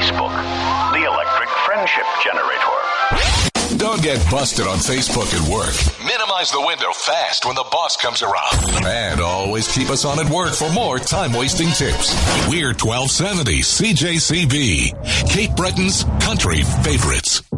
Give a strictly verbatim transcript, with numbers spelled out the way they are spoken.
Facebook, the Electric Friendship Generator. Don't get busted on Facebook at work. Minimize the window fast when the boss comes around. And always keep us on at work for more time-wasting tips. We're twelve seventy C J C B, Cape Breton's country favorites.